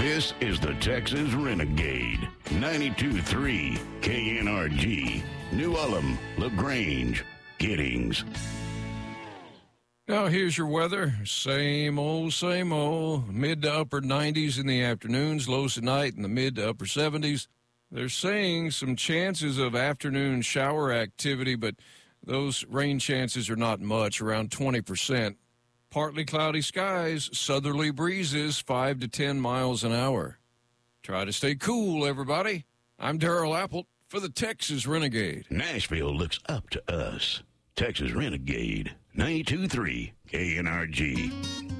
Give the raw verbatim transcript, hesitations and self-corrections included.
This is the Texas Renegade, ninety-two point three K N R G, New Ulm, LaGrange, Giddings. Now, here's your weather. Same old, same old. Mid to upper nineties in the afternoons, lows at night in the mid to upper seventies. They're saying some chances of afternoon shower activity, but those rain chances are not much, around twenty percent. Partly cloudy skies, southerly breezes, five to ten miles an hour. Try to stay cool, everybody. I'm Darrell Apple for the Texas Renegade. Nashville looks up to us. Texas Renegade, ninety-two point three K N R G.